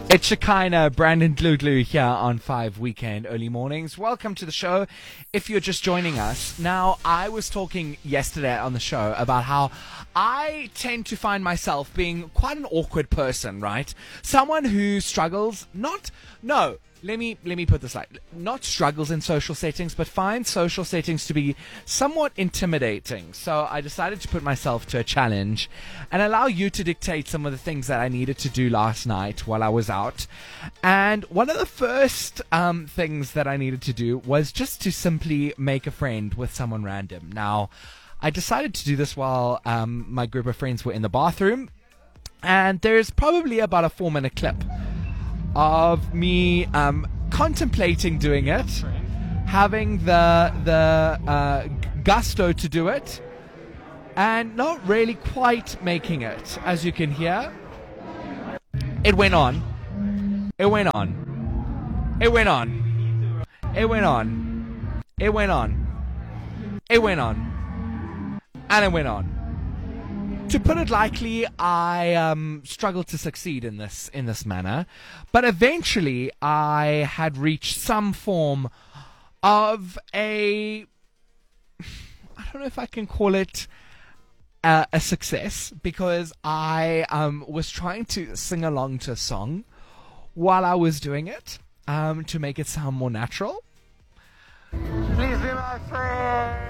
It's Shekinah, Brandon Gluglu here on 5 Weekend Early Mornings. Welcome to the show if you're just joining us. Now, I was talking yesterday on the show about how I tend to find myself being quite an awkward person, right? Someone who struggles, let me put this like, not struggles in social settings, but finds social settings to be somewhat intimidating. So I decided to put myself to a challenge and allow you to dictate some of the things that I needed to do last night while I was out. And one of the first things that I needed to do was just to simply make a friend with someone random. Now, I decided to do this while my group of friends were in the bathroom, and there's probably about a 4-minute clip of me contemplating doing it, having the gusto to do it, and not really quite making it. As you can hear, it went on. It went on. It went on. It went on. It went on. It went on. And it went on. To put it lightly, I struggled to succeed in this manner, but eventually I had reached some form of I don't know if I can call it a success, because I was trying to sing along to a song while I was doing it to make it sound more natural. Please be my friend.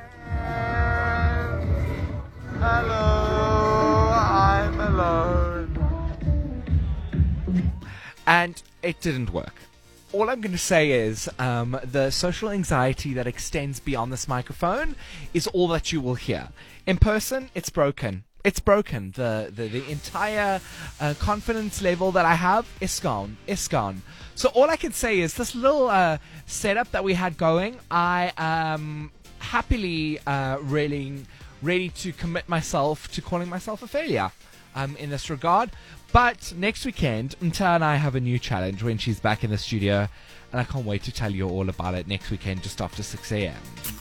Hello, I'm alone. And it didn't work. All I'm going to say is the social anxiety that extends beyond this microphone is all that you will hear. In person, it's broken. It's broken. The entire confidence level that I have is gone. It's gone. So all I can say is this little setup that we had going, I am happily ready to commit myself to calling myself a failure in this regard. But next weekend, Mta and I have a new challenge when she's back in the studio, and I can't wait to tell you all about it next weekend just after 6 a.m.